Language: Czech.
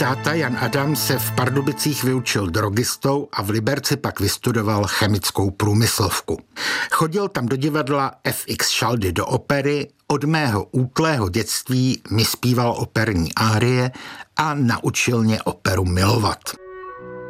táta Jan Adam se v Pardubicích vyučil drogistou a v Liberci pak vystudoval chemickou průmyslovku. Chodil tam do divadla FX Šaldy do opery, od mého útlého dětství mi zpíval operní árie a naučil mě operu milovat.